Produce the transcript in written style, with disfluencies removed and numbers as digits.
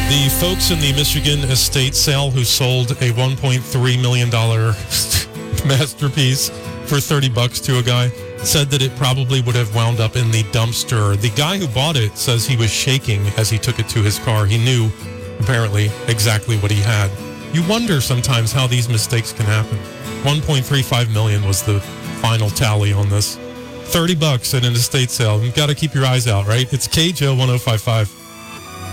The folks in the Michigan estate sale who sold a $1.3 million masterpiece for $30 to a guy said that it probably would have wound up in the dumpster. The guy who bought it says he was shaking as he took it to his car. He knew, apparently, exactly what he had. You wonder sometimes how these mistakes can happen. $1.35 million was the final tally on this. $30 at an estate sale. You've got to keep your eyes out, right? It's KJO 1055.